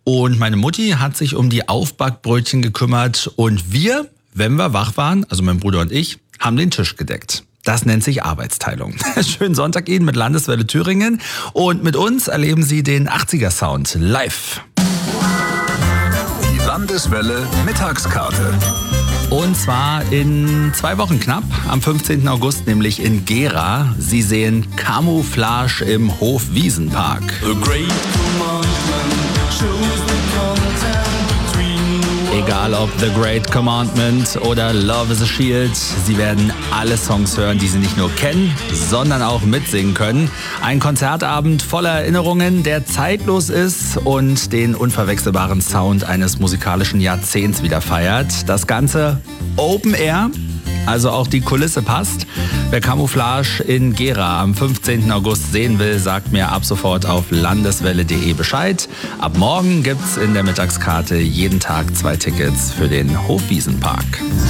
Und meine Mutti hat sich um die Aufbackbrötchen gekümmert und wir, wenn wir wach waren, also mein Bruder und ich, haben den Tisch gedeckt. Das nennt sich Arbeitsteilung. Schönen Sonntag Ihnen mit Landeswelle Thüringen und mit uns erleben Sie den 80er-Sound live. Die Landeswelle Mittagskarte. Und zwar in 2 Wochen knapp, am 15. August, nämlich in Gera. Sie sehen Camouflage im Hofwiesenpark. Egal ob The Great Commandment oder Love is a Shield, Sie werden alle Songs hören, die Sie nicht nur kennen, sondern auch mitsingen können. Ein Konzertabend voller Erinnerungen, der zeitlos ist und den unverwechselbaren Sound eines musikalischen Jahrzehnts wieder feiert. Das Ganze Open Air, also auch die Kulisse passt. Wer Camouflage in Gera am 15. August sehen will, sagt mir ab sofort auf landeswelle.de Bescheid. Ab morgen gibt's in der Mittagskarte jeden Tag 2 Tickets für den Hofwiesenpark.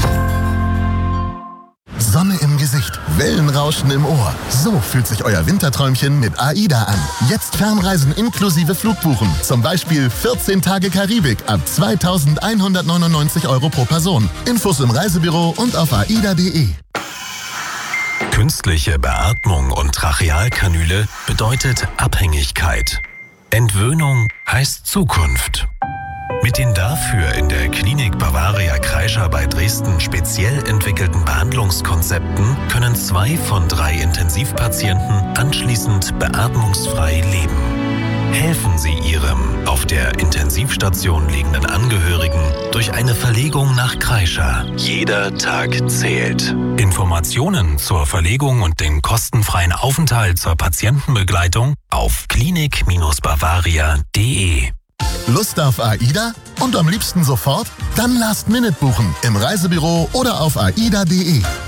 Sonne im Gesicht, Wellenrauschen im Ohr. So fühlt sich euer Winterträumchen mit AIDA an. Jetzt Fernreisen inklusive Flugbuchen. Zum Beispiel 14 Tage Karibik ab 2.199 € pro Person. Infos im Reisebüro und auf aida.de. Künstliche Beatmung und Trachealkanüle bedeutet Abhängigkeit. Entwöhnung heißt Zukunft. Mit den dafür in der Klinik Bavaria Kreischer bei Dresden speziell entwickelten Behandlungskonzepten können 2 von 3 Intensivpatienten anschließend beatmungsfrei leben. Helfen Sie Ihrem auf der Intensivstation liegenden Angehörigen durch eine Verlegung nach Kreischer. Jeder Tag zählt. Informationen zur Verlegung und den kostenfreien Aufenthalt zur Patientenbegleitung auf klinik-bavaria.de. Lust auf AIDA? Und am liebsten sofort? Dann Last Minute buchen im Reisebüro oder auf aida.de.